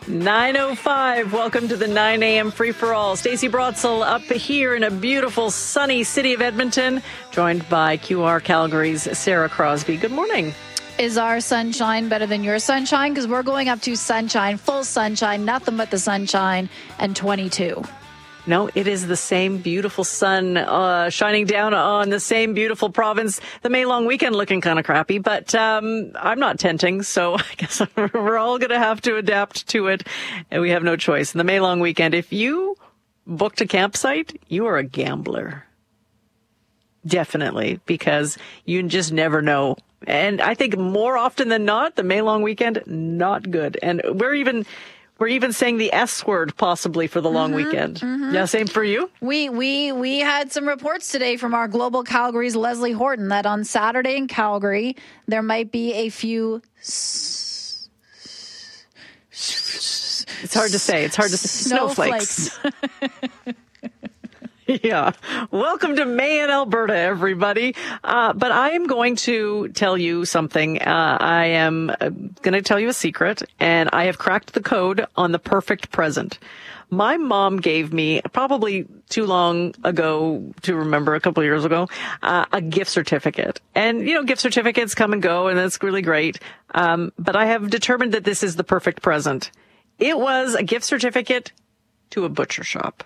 9:05. Welcome to the 9 a.m. free-for-all. Stacey Brotzel up here in a beautiful, sunny city of Edmonton, joined by QR Calgary's Sarah Crosby. Good morning. Is our sunshine better than your sunshine? Because we're going up to sunshine, full sunshine, nothing but the sunshine, and 22. No, it is the same beautiful sun shining down on the same beautiful province. The May long weekend looking kind of crappy, but I'm not tenting, so I guess we're all going to have to adapt to it, and we have no choice. In the May long weekend, if you booked a campsite, you are a gambler. Definitely, because you just never know. And I think more often than not, the May long weekend, not good. And we're even saying the S word possibly for the long weekend. Mm-hmm. Yeah, same for you? We had some reports today from our Global Calgary's Leslie Horton that on Saturday in Calgary, there might be a few... It's hard to say. Snowflakes. Yeah. Welcome to May in Alberta, everybody. But I am going to tell you something. I am going to tell you a secret, and I have cracked the code on the perfect present. My mom gave me, probably too long ago to remember, a couple of years ago, a gift certificate. And, you know, gift certificates come and go, and that's really great. But I have determined that this is the perfect present. It was a gift certificate to a butcher shop.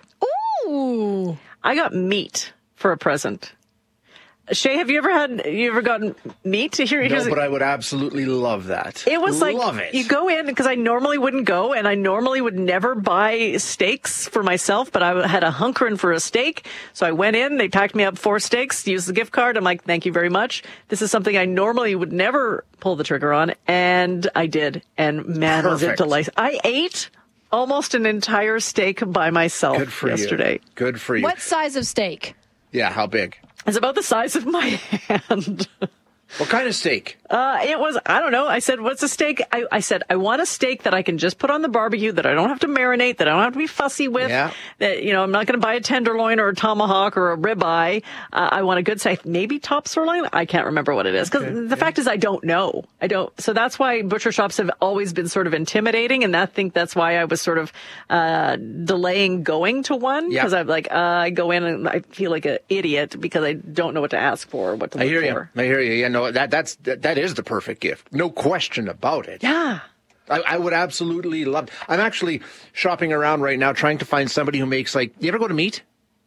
Ooh. I got meat for a present. Shay, have you ever gotten meat? No, but I would absolutely love that. It was you go in, because I normally wouldn't go, and I normally would never buy steaks for myself, but I had a hunkering for a steak. So I went in, they packed me up 4 steaks, used the gift card. I'm like, thank you very much. This is something I normally would never pull the trigger on, and I did. And man, was it delicious. I ate almost an entire steak by myself yesterday. Good for you. What size of steak? Yeah, how big? It's about the size of my hand. What kind of steak? It was, I don't know. I said, what's a steak? I said, I want a steak that I can just put on the barbecue, that I don't have to marinate, that I don't have to be fussy with. Yeah. That, you know, I'm not going to buy a tenderloin or a tomahawk or a ribeye. I want a good steak, maybe top sirloin. I can't remember what it is. Because the fact is, I don't know. So that's why butcher shops have always been sort of intimidating. And I think that's why I was sort of delaying going to one. Because I'm like, I go in and I feel like an idiot because I don't know what to ask for or what to look for. I hear you. Yeah, no, that is the perfect gift. No question about it. Yeah. I would absolutely love. I'm actually shopping around right now trying to find somebody who makes, like, you ever go to Meat?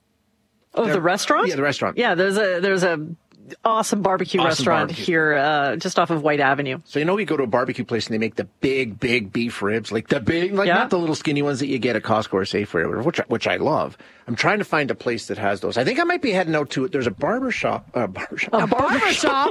Oh, the restaurant? Yeah, the restaurant. Yeah, there's a awesome barbecue restaurant here just off of White Avenue. So, you know, we go to a barbecue place and they make the big beef ribs, like not the little skinny ones that you get at Costco or Safeway, which I love. I'm trying to find a place that has those. I think I might be heading out to it. There's a butcher shop. A butcher shop.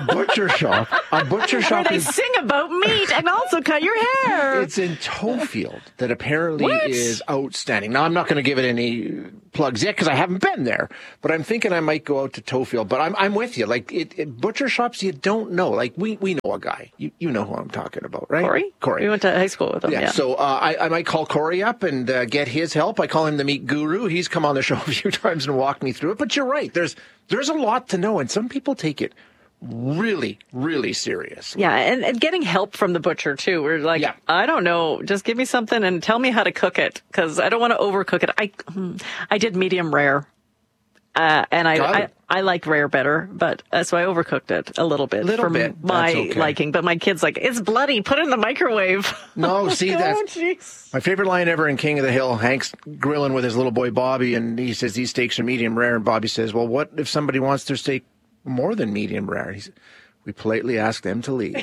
Where they sing about meat and also cut your hair. It's in Tofield that apparently is outstanding. Now, I'm not going to give it any plugs yet because I haven't been there, but I'm thinking I might go out to Tofield. But I'm with you. Like, butcher shops, you don't know. Like, we know a guy. You know who I'm talking about, right? Corey. We went to high school with him. Yeah. So I might call Corey up and get his help. I call him the meat guru. He's come on the show a few times and walked me through it. But you're right. There's a lot to know, and some people take it really, really serious. Yeah, and getting help from the butcher, too. We're like, I don't know, just give me something and tell me how to cook it, because I don't want to overcook it. I did medium rare. And I like rare better, but so I overcooked it a little bit for my liking. But my kid's like, it's bloody. Put it in the microwave. No, see, that's my favorite line ever in King of the Hill. Hank's grilling with his little boy Bobby, and he says these steaks are medium rare. And Bobby says, "Well, what if somebody wants their steak more than medium rare?" We politely ask them to leave.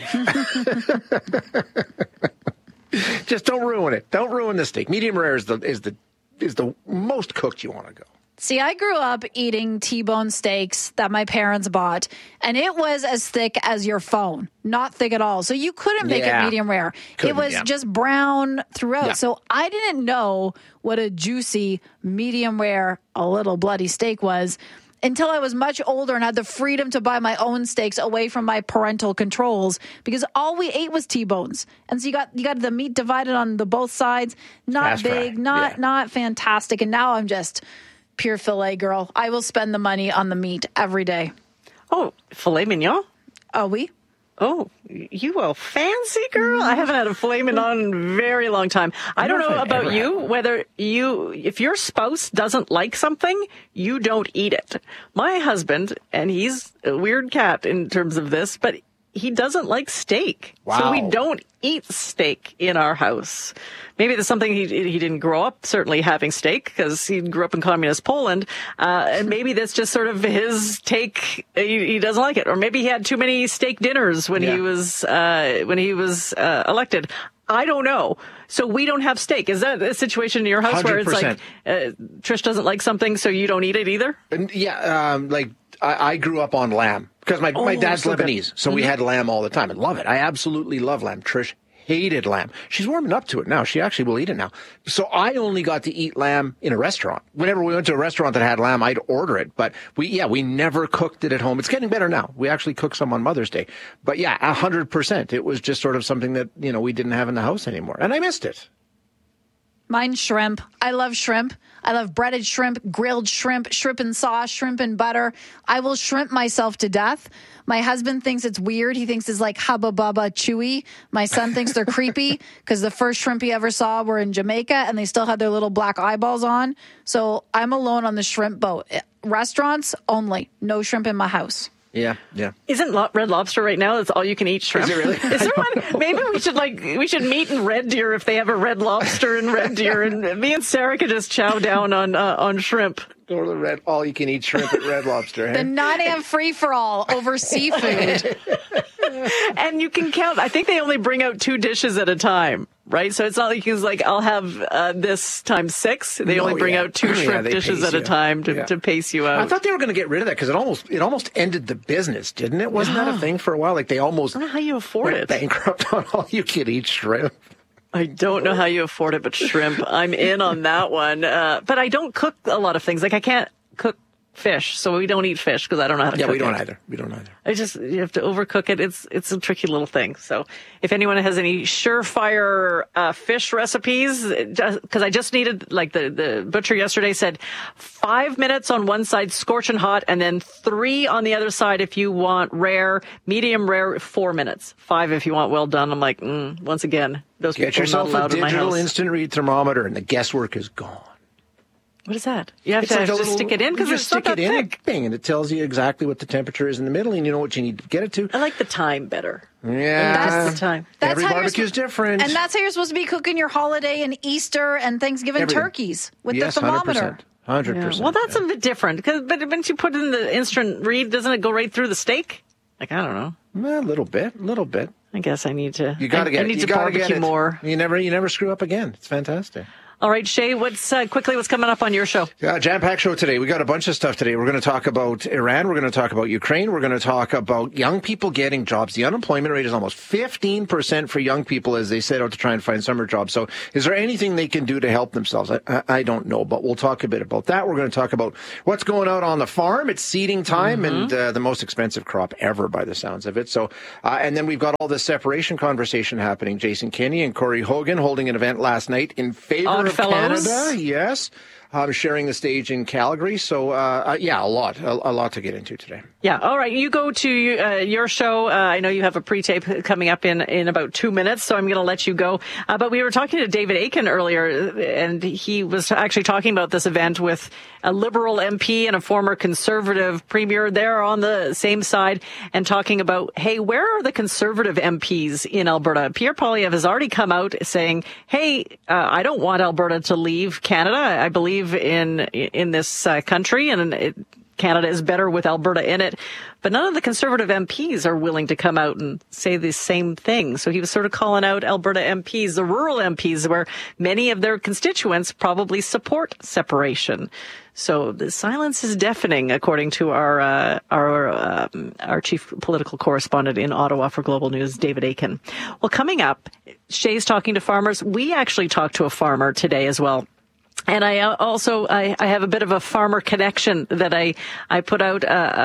Just don't ruin it. Don't ruin the steak. Medium rare is the most cooked you want to go. See, I grew up eating T-bone steaks that my parents bought, and it was as thick as your phone, not thick at all. So you couldn't make it medium rare. It was just brown throughout. Yeah. So I didn't know what a juicy, medium rare, a little bloody steak was until I was much older and had the freedom to buy my own steaks away from my parental controls, because all we ate was T-bones. And so you got the meat divided on the both sides, not big, not fantastic. And now I'm just pure filet girl. I will spend the money on the meat every day. Oh, filet mignon? Oh, oui? Oh, you a fancy girl? I haven't had a flamin' on in a very long time. I don't know about you, whether if your spouse doesn't like something, you don't eat it. My husband, and he's a weird cat in terms of this, but he doesn't like steak. Wow. So we don't eat steak in our house. Maybe there's something he didn't grow up certainly having steak because he grew up in communist Poland. And maybe that's just sort of his take. He doesn't like it. Or maybe he had too many steak dinners when he was elected. I don't know. So we don't have steak. Is that a situation in your house 100%. Where it's like Trish doesn't like something, so you don't eat it either? Yeah, I grew up on lamb because my dad's Lebanese, so we had lamb all the time. I love it. I absolutely love lamb. Trish hated lamb. She's warming up to it now. She actually will eat it now. So I only got to eat lamb in a restaurant. Whenever we went to a restaurant that had lamb, I'd order it. But we never cooked it at home. It's getting better now. We actually cook some on Mother's Day. But yeah, 100%. It was just sort of something that, we didn't have in the house anymore. And I missed it. Mine's shrimp. I love shrimp. I love breaded shrimp, grilled shrimp, shrimp and sauce, shrimp and butter. I will shrimp myself to death. My husband thinks it's weird. He thinks it's like Hubba Bubba Chewy. My son thinks they're creepy because the first shrimp he ever saw were in Jamaica and they still had their little black eyeballs on. So I'm alone on the shrimp boat. Restaurants only. No shrimp in my house. Yeah. Isn't Red Lobster right now? It's all you can eat shrimp. Is it really? Is there one? Maybe we should meet in Red Deer if they have a Red Lobster in Red Deer, and me and Sarah could just chow down on shrimp. Go to the all you can eat shrimp at Red Lobster. The 9 a.m. free for all over seafood. And you can count. I think they only bring out 2 dishes at a time. Right? So it's not like he's like, I'll have this times 6. They only bring out 2 shrimp dishes at a time to pace you out. I thought they were going to get rid of that because it almost ended the business, didn't it? Wasn't that a thing for a while? Like they almost I don't know how you afford it. Bankrupt on all you can eat shrimp. I don't know how you afford it, but shrimp. I'm in on that one. But I don't cook a lot of things. Like I can't cook fish, so we don't eat fish because I don't know how to cook it. We don't either. You have to overcook it. It's a tricky little thing. So if anyone has any surefire fish recipes, because I just needed, like the butcher yesterday said, 5 minutes on one side, scorching hot, and then 3 on the other side if you want rare, medium rare, 4 minutes. 5 if you want well done. I'm like, once again, those people are not allowed in my house. Get yourself a digital instant read thermometer, and the guesswork is gone. What is that? You have to stick it in because it's not that thick. And it tells you exactly what the temperature is in the middle, and you know what you need to get it to. I like the time better. Yeah, that's the time. Every barbecue is different, and that's how you're supposed to be cooking your holiday and Easter and Thanksgiving turkeys with the thermometer. 100%. Yeah. Well, that's a bit different but once you put it in the instant read, doesn't it go right through the steak? Like I don't know. A little bit. I guess I need to. You got to get. I need to barbecue more. You never screw up again. It's fantastic. All right, Shay, what's coming up on your show? Jam-packed show today. We got a bunch of stuff today. We're going to talk about Iran. We're going to talk about Ukraine. We're going to talk about young people getting jobs. The unemployment rate is almost 15% for young people as they set out to try and find summer jobs. So is there anything they can do to help themselves? I don't know, but we'll talk a bit about that. We're going to talk about what's going out on the farm. It's seeding time and the most expensive crop ever by the sounds of it. So, and then we've got all this separation conversation happening. Jason Kenney and Corey Hogan holding an event last night in favor of Canada, yes. Sharing the stage in Calgary. So, a lot to get into today. Yeah. All right. You go to your show. I know you have a pre-tape coming up in about 2 minutes, so I'm going to let you go. But we were talking to David Akin earlier, and he was actually talking about this event with a Liberal MP and a former Conservative Premier. They're on the same side and talking about, hey, where are the Conservative MPs in Alberta? Pierre Poilievre has already come out saying, hey, I don't want Alberta to leave Canada. I believe in this country, and Canada is better with Alberta in it. But none of the Conservative MPs are willing to come out and say the same thing. So he was sort of calling out Alberta MPs, the rural MPs, where many of their constituents probably support separation. So the silence is deafening, according to our chief political correspondent in Ottawa for Global News, David Akin. Well, coming up, Shay's talking to farmers. We actually talked to a farmer today as well. And I have a bit of a farmer connection that I put out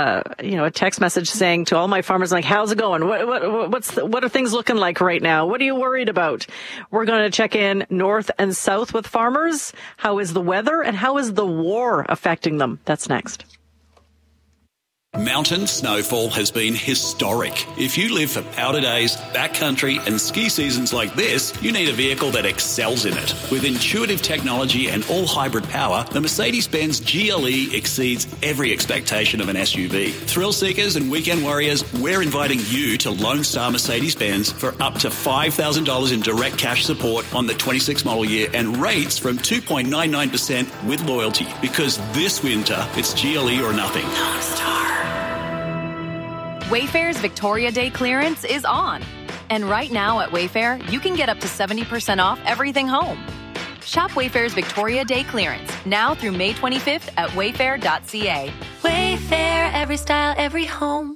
a text message saying to all my farmers, like, how's it going? What are things looking like right now? What are you worried about? We're going to check in north and south with farmers. How is the weather and how is the war affecting them? That's next. Mountain snowfall has been historic. If you live for powder days, backcountry and ski seasons like this, you need a vehicle that excels in it. With intuitive technology and all-hybrid power, the Mercedes-Benz GLE exceeds every expectation of an SUV. Thrill seekers and weekend warriors, we're inviting you to Lone Star Mercedes-Benz for up to $5,000 in direct cash support on the 26 model year and rates from 2.99% with loyalty. Because this winter, it's GLE or nothing. Lone Star. Wayfair's Victoria Day clearance is on. And right now at Wayfair, you can get up to 70% off everything home. Shop Wayfair's Victoria Day clearance now through May 25th at wayfair.ca. Wayfair, every style, every home.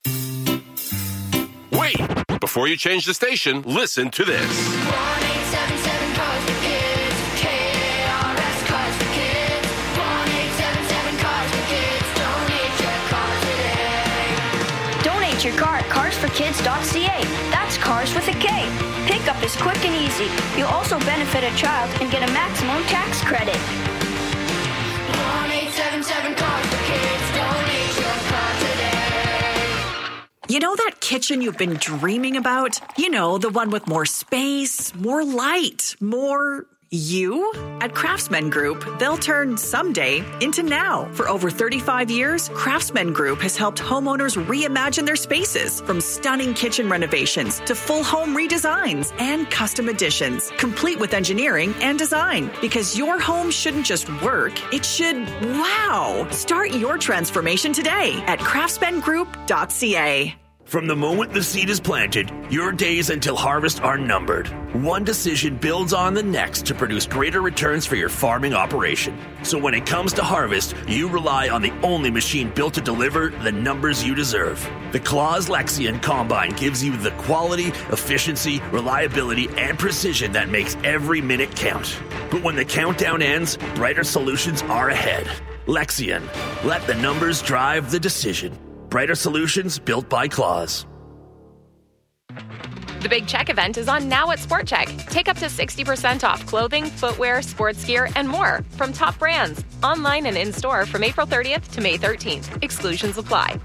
Wait! Before you change the station, listen to this. 1877 Cars for Kids. KRS Cars for Kids. 1877 Cars for Kids. Donate your car today. Donate your car at carsforkids.ca. That's cars with a K. Pickup is quick and easy. You'll also benefit a child and get a maximum tax credit. 1877 Cars for Kids. Donate your car today. You know that kitchen you've been dreaming about? You know, the one with more space, more light, more you? At Craftsman Group, they'll turn someday into now. For over 35 years, Craftsman Group has helped homeowners reimagine their spaces, from stunning kitchen renovations to full home redesigns and custom additions, complete with engineering and design. Because your home shouldn't just work, it should wow. Start your transformation today at craftsmangroup.ca. From the moment the seed is planted, your days until harvest are numbered. One decision builds on the next to produce greater returns for your farming operation. So when it comes to harvest, you rely on the only machine built to deliver the numbers you deserve. The Claas Lexion Combine gives you the quality, efficiency, reliability, and precision that makes every minute count. But when the countdown ends, brighter solutions are ahead. Lexion. Let the numbers drive the decision. Brighter solutions built by Claas. The Big Check event is on now at Sport Check. Take up to 60% off clothing, footwear, sports gear, and more from top brands. Online and in-store from April 30th to May 13th. Exclusions apply.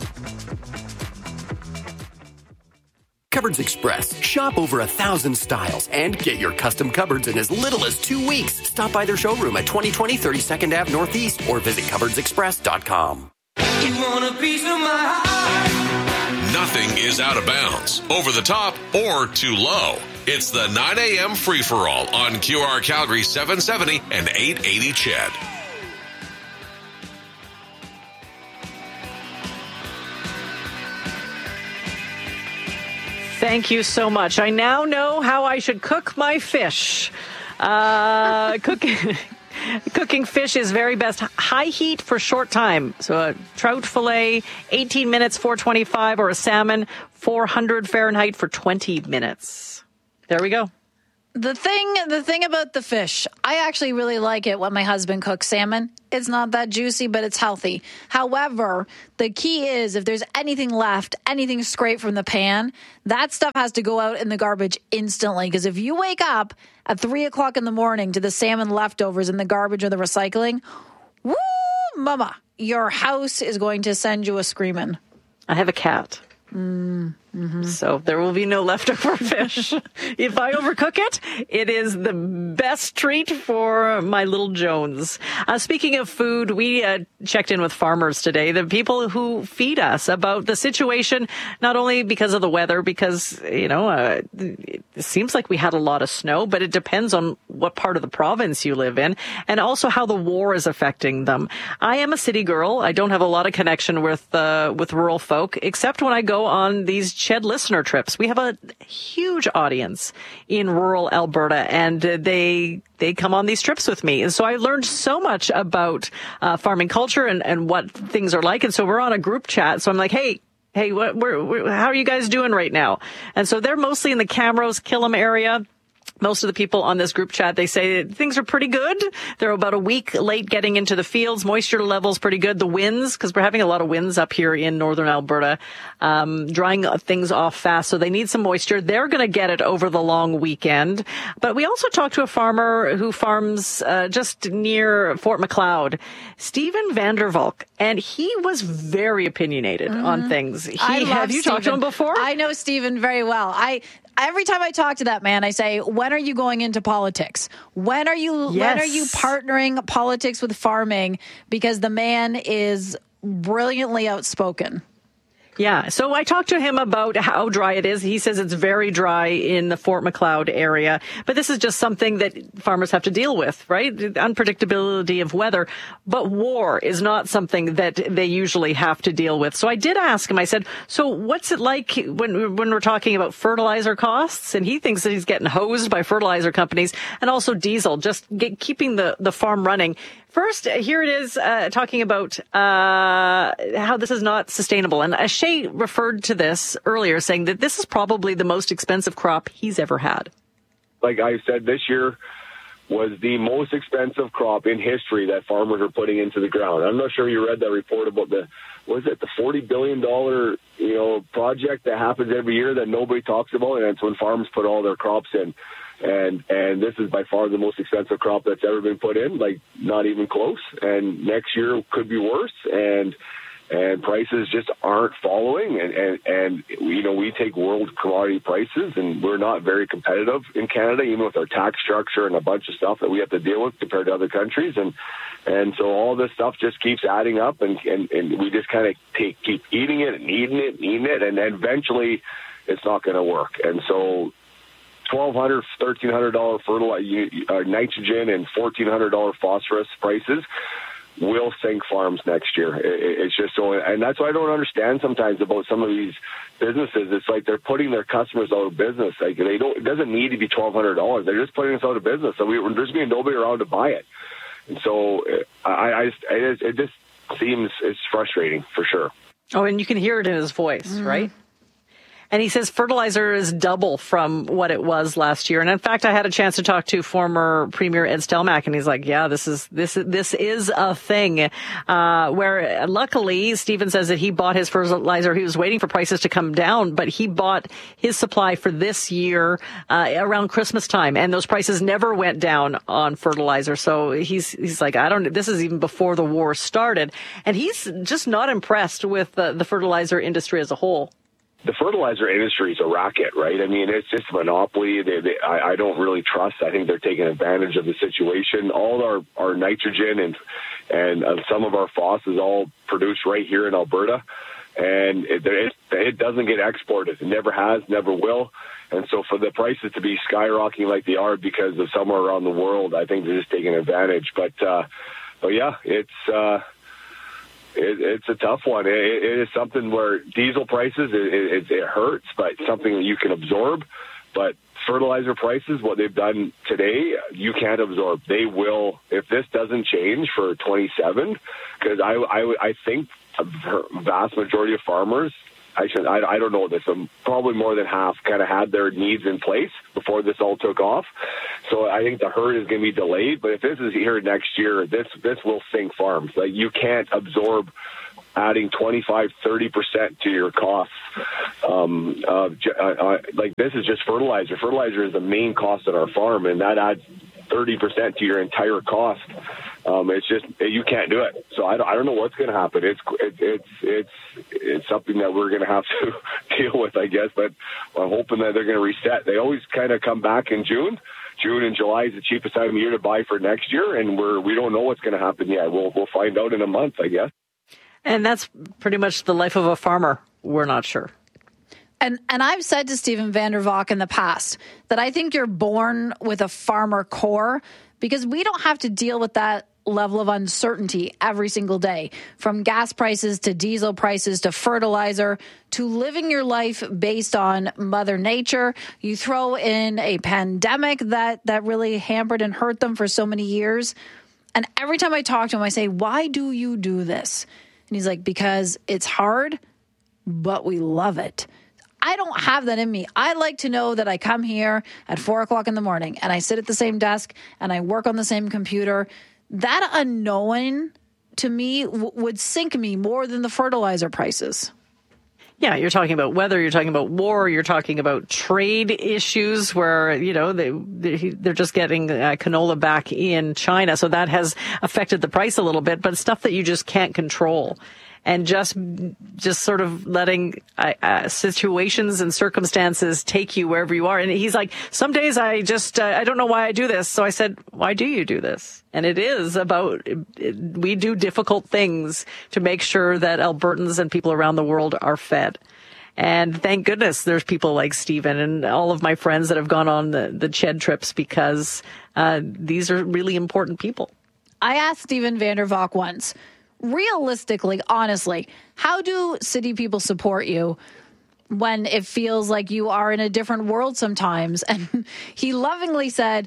Cupboards Express. Shop over 1,000 styles and get your custom cupboards in as little as 2 weeks. Stop by their showroom at 2020 32nd Ave Northeast or visit cupboardsexpress.com. You want a piece of my heart? Nothing is out of bounds, over the top, or too low. It's the 9 a.m. free-for-all on QR Calgary 770 and 880 CHED. Thank you so much. I now know how I should cook my fish. Cooking fish is very best high heat for short time. So a trout fillet, 18 minutes, 425, or a salmon, 400 Fahrenheit for 20 minutes. There we go. The thing about the fish, I actually really like it when my husband cooks salmon. It's not that juicy, but it's healthy. However, the key is if there's anything left, anything scraped from the pan, that stuff has to go out in the garbage instantly. Because if you wake up at 3 o'clock in the morning to the salmon leftovers in the garbage or the recycling, woo, mama, your house is going to send you a screaming. I have a cat. So there will be no leftover fish. If I overcook it, it is the best treat for my little Jones. Speaking of food, we checked in with farmers today, the people who feed us, about the situation, not only because of the weather, because, it seems like we had a lot of snow, but it depends on what part of the province you live in, and also how the war is affecting them. I am a city girl. I don't have a lot of connection with rural folk, except when I go on these CHED listener trips. We have a huge audience in rural Alberta, and they come on these trips with me. And so I learned so much about farming culture and what things are like. And so we're on a group chat. So I'm like, hey, how are you guys doing right now? And so they're mostly in the Camrose, Killam area. Most of the people on this group chat, they say things are pretty good. They're about a week late getting into the fields. Moisture levels pretty good. The winds, because we're having a lot of winds up here in northern Alberta, drying things off fast. So they need some moisture. They're going to get it over the long weekend. But we also talked to a farmer who farms just near Fort McLeod, Stephen Vandervalk, and he was very opinionated on things. Have you talked to him before? I know Stephen very well. Every time I talk to that man, I say, when are you going into politics? When are you partnering politics with farming? Because the man is brilliantly outspoken. Yeah. So I talked to him about how dry it is. He says it's very dry in the Fort McLeod area. But this is just something that farmers have to deal with, right? The unpredictability of weather. But war is not something that they usually have to deal with. So I did ask him, I said, so what's it like when we're talking about fertilizer costs? And he thinks that he's getting hosed by fertilizer companies and also diesel, just keeping the farm running. First, here it is talking about how this is not sustainable. And Shay referred to this earlier, saying that this is probably the most expensive crop he's ever had. Like I said, this year was the most expensive crop in history that farmers are putting into the ground. I'm not sure you read that report about the $40 billion project that happens every year that nobody talks about, and it's when farmers put all their crops in. And this is by far the most expensive crop that's ever been put in, like not even close. And next year could be worse. And prices just aren't following. And we take world commodity prices, and we're not very competitive in Canada, even with our tax structure and a bunch of stuff that we have to deal with compared to other countries. And so all this stuff just keeps adding up, and we just kind of keep eating it and eating it, and eventually it's not going to work. And so $1,200, $1,300 fertilizer, nitrogen, and $1,400 phosphorus prices will sink farms next year. It's just so, and that's what I don't understand sometimes about some of these businesses. It's like they're putting their customers out of business. Like it doesn't need to be $1,200. They're just putting us out of business. So there's going to be nobody around to buy it. And so it just seems it's frustrating for sure. Oh, and you can hear it in his voice, right? And he says fertilizer is double from what it was last year. And in fact, I had a chance to talk to former Premier Ed Stelmach, and he's like, yeah, this is a thing. Where luckily, Stephen says that he bought his fertilizer. He was waiting for prices to come down, but he bought his supply for this year, around Christmas time. And those prices never went down on fertilizer. So he's like, this is even before the war started. And he's just not impressed with the fertilizer industry as a whole. The fertilizer industry is a racket, right? I mean, it's just a monopoly. I don't really trust. I think they're taking advantage of the situation. All our nitrogen and some of our phos is all produced right here in Alberta, and it doesn't get exported. It never has, never will. And so for the prices to be skyrocketing like they are because of somewhere around the world, I think they're just taking advantage. But yeah, it's a tough one. It is something where diesel prices, it hurts, but something that you can absorb. But fertilizer prices, what they've done today, you can't absorb. They will, if this doesn't change for 27, because I think a vast majority of farmers, I don't know this, probably more than half kind of had their needs in place before this all took off. So I think the herd is going to be delayed. But if this is here next year, this will sink farms. Like you can't absorb adding 25-30% to your costs. Like this is just fertilizer. Fertilizer is the main cost at our farm, and that adds 30% to your entire cost. It's just, you can't do it. So I don't know what's going to happen. It's something that we're going to have to deal with, I guess, but I'm hoping that they're going to reset. They always kind of come back in June. June and July is the cheapest time of year to buy for next year, and we don't know what's going to happen yet. We'll find out in a month, I guess. And that's pretty much the life of a farmer. We're not sure. And I've said to Stephen Vandervalk in the past that I think you're born with a farmer core, because we don't have to deal with that level of uncertainty every single day, from gas prices to diesel prices to fertilizer to living your life based on Mother Nature. You throw in a pandemic that really hampered and hurt them for so many years. And every time I talk to him, I say, why do you do this? And he's like, because it's hard, but we love it. I don't have that in me. I like to know that I come here at 4 o'clock in the morning and I sit at the same desk and I work on the same computer. That unknowing to me would sink me more than the fertilizer prices. Yeah, you're talking about weather, you're talking about war, you're talking about trade issues where, they're just getting canola back in China. So that has affected the price a little bit, but stuff that you just can't control. And just sort of letting situations and circumstances take you wherever you are. And he's like, some days I don't know why I do this. So I said, why do you do this? And it is about, we do difficult things to make sure that Albertans and people around the world are fed. And thank goodness there's people like Stephen and all of my friends that have gone on the CHED trips because these are really important people. I asked Stephen Vandervalk once, realistically, honestly, how do city people support you when it feels like you are in a different world sometimes? And he lovingly said,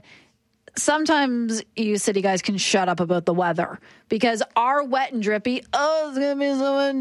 sometimes you city guys can shut up about the weather because our wet and drippy, it's going to be so wet and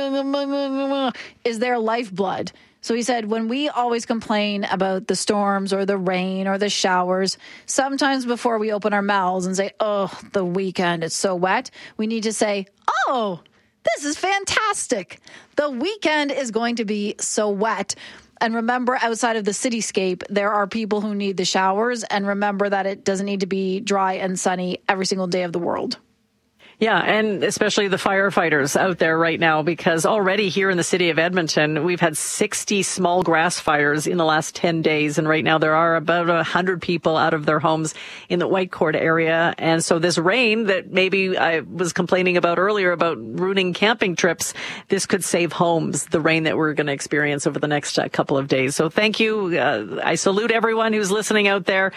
dripping, is their lifeblood. So he said, when we always complain about the storms or the rain or the showers, sometimes before we open our mouths and say, oh, the weekend, it's so wet, we need to say, oh, this is fantastic. The weekend is going to be so wet. And remember, outside of the cityscape, there are people who need the showers. And remember that it doesn't need to be dry and sunny every single day of the world. Yeah, and especially the firefighters out there right now, because already here in the city of Edmonton, we've had 60 small grass fires in the last 10 days. And right now there are about 100 people out of their homes in the Whitecourt area. And so this rain that maybe I was complaining about earlier about ruining camping trips, this could save homes, the rain that we're going to experience over the next couple of days. So thank you. I salute everyone who's listening out there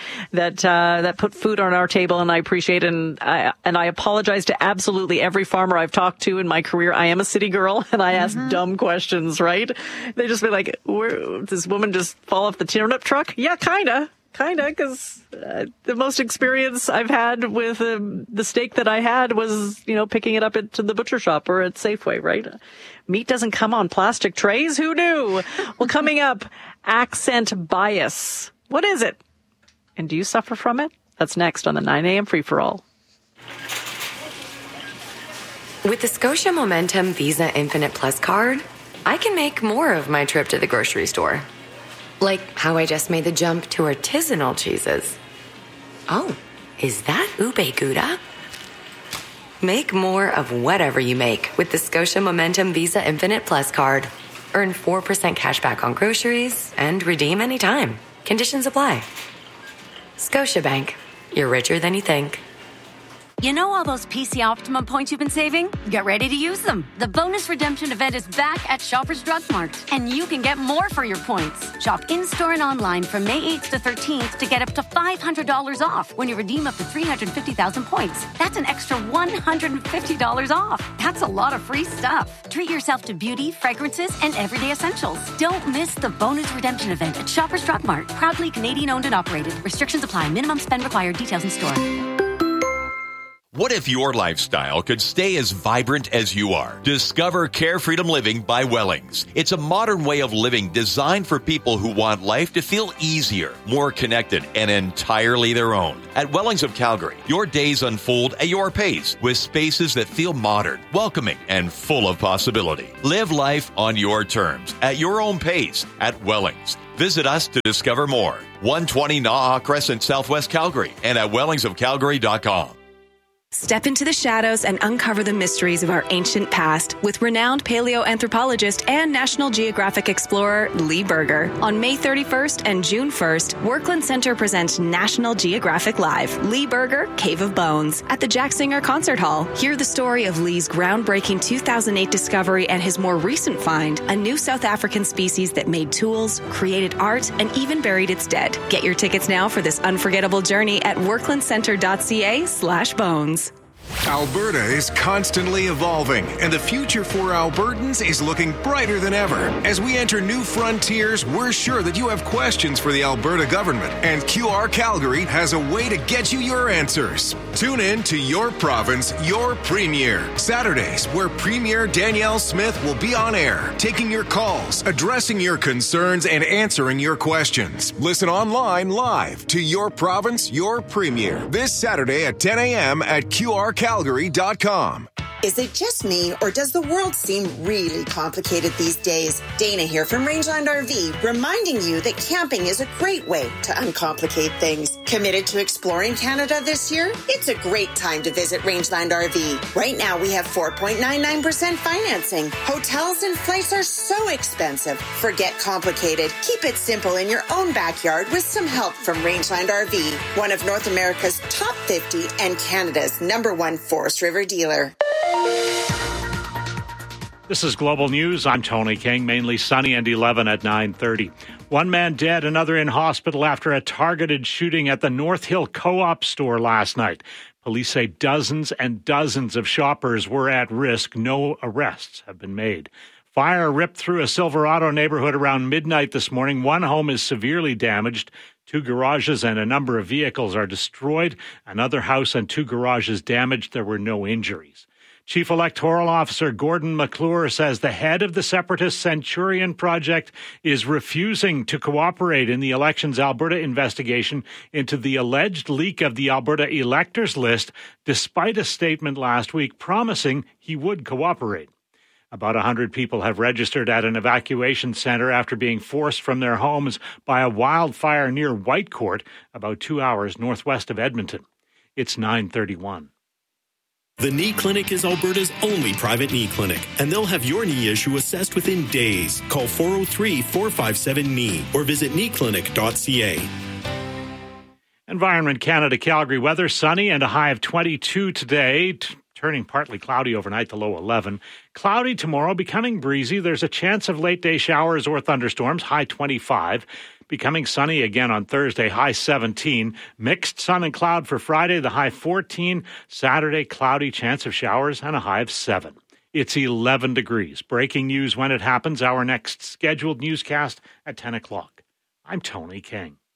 that put food on our table, and I appreciate it. And I apologize to absolutely every farmer I've talked to in my career. I am a city girl and I ask dumb questions, right? They just be like, does this woman just fall off the turnip truck? Yeah, kinda, because the most experience I've had with the steak that I had was, picking it up at the butcher shop or at Safeway, right? Meat doesn't come on plastic trays. Who knew? Well, coming up, accent bias. What is it? And do you suffer from it? That's next on the 9 a.m. Free-for-All. With the Scotia Momentum Visa Infinite Plus card, I can make more of my trip to the grocery store. Like how I just made the jump to artisanal cheeses. Oh, is that ube gouda? Make more of whatever you make with the Scotia Momentum Visa Infinite Plus card. Earn 4% cash back on groceries and redeem anytime. Conditions apply. Scotiabank. You're richer than you think. You know all those PC Optimum points you've been saving? Get ready to use them. The bonus redemption event is back at Shoppers Drug Mart, and you can get more for your points. Shop in-store and online from May 8th to 13th to get up to $500 off when you redeem up to 350,000 points. That's an extra $150 off. That's a lot of free stuff. Treat yourself to beauty, fragrances, and everyday essentials. Don't miss the bonus redemption event at Shoppers Drug Mart. Proudly Canadian-owned and operated. Restrictions apply. Minimum spend required. Details in store. What if your lifestyle could stay as vibrant as you are? Discover Care Freedom Living by Wellings. It's a modern way of living designed for people who want life to feel easier, more connected, and entirely their own. At Wellings of Calgary, your days unfold at your pace with spaces that feel modern, welcoming, and full of possibility. Live life on your terms, at your own pace, at Wellings. Visit us to discover more. 120 Naha Crescent, Southwest Calgary, and at wellingsofcalgary.com. Step into the shadows and uncover the mysteries of our ancient past with renowned paleoanthropologist and National Geographic explorer Lee Berger. On May 31st and June 1st, Workland Center presents National Geographic Live, Lee Berger, Cave of Bones, at the Jack Singer Concert Hall. Hear the story of Lee's groundbreaking 2008 discovery and his more recent find, a new South African species that made tools, created art, and even buried its dead. Get your tickets now for this unforgettable journey at worklandcenter.ca/bones. Alberta is constantly evolving, and the future for Albertans is looking brighter than ever. As we enter new frontiers, we're sure that you have questions for the Alberta government, and QR Calgary has a way to get you your answers. Tune in to Your Province, Your Premier, Saturdays, where Premier Danielle Smith will be on air, taking your calls, addressing your concerns, and answering your questions. Listen online live to Your Province, Your Premier, this Saturday at 10 a.m. at QRCalgary.com. Is it just me, or does the world seem really complicated these days? Dana here from Rangeland RV, reminding you that camping is a great way to uncomplicate things. Committed to exploring Canada this year? It's a great time to visit Rangeland RV. Right now, we have 4.99% financing. Hotels and flights are so expensive. Forget complicated. Keep it simple in your own backyard with some help from Rangeland RV, one of North America's top 50 and Canada's #1 Forest River dealer. This is Global News. I'm Tony King. Mainly sunny and 11 at 9:30. One man dead, another in hospital after a targeted shooting at the North Hill Co-op store last night. Police say dozens and dozens of shoppers were at risk. No arrests have been made. Fire ripped through a Silverado neighborhood around midnight this morning. One home is severely damaged. 2 garages and a number of vehicles are destroyed. Another house and 2 garages damaged. There were no injuries. Chief Electoral Officer Gordon McClure says the head of the separatist Centurion Project is refusing to cooperate in the Elections Alberta investigation into the alleged leak of the Alberta electors list, despite a statement last week promising he would cooperate. About 100 people have registered at an evacuation centre after being forced from their homes by a wildfire near Whitecourt, about 2 hours northwest of Edmonton. It's 9:31. The Knee Clinic is Alberta's only private knee clinic, and they'll have your knee issue assessed within days. Call 403-457-KNEE or visit kneeclinic.ca. Environment Canada Calgary weather, sunny and a high of 22 today. Turning partly cloudy overnight, the low 11. Cloudy tomorrow, becoming breezy. There's a chance of late-day showers or thunderstorms, high 25. Becoming sunny again on Thursday, high 17. Mixed sun and cloud for Friday, the high 14. Saturday, cloudy, chance of showers, and a high of 7. It's 11 degrees. Breaking news when it happens. Our next scheduled newscast at 10 o'clock. I'm Tony King.